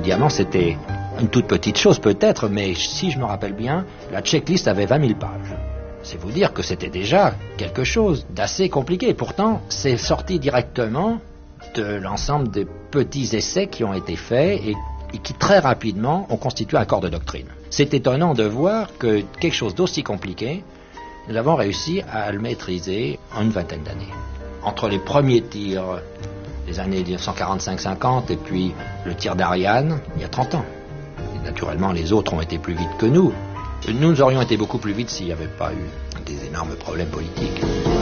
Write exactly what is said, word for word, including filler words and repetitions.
Diamant, c'était une toute petite chose peut-être, mais si je me rappelle bien, la checklist avait vingt mille pages. C'est vous dire que c'était déjà quelque chose d'assez compliqué. Pourtant, c'est sorti directement de l'ensemble des petits essais qui ont été faits et, et qui très rapidement ont constitué un corps de doctrine. C'est étonnant de voir que quelque chose d'aussi compliqué, nous avons réussi à le maîtriser en une vingtaine d'années. Entre les premiers tirs des années mille neuf cent quarante-cinq cinquante et puis le tir d'Ariane, il y a trente ans. Et naturellement, les autres ont été plus vite que nous. Nous, nous aurions été beaucoup plus vite s'il n'y avait pas eu des énormes problèmes politiques.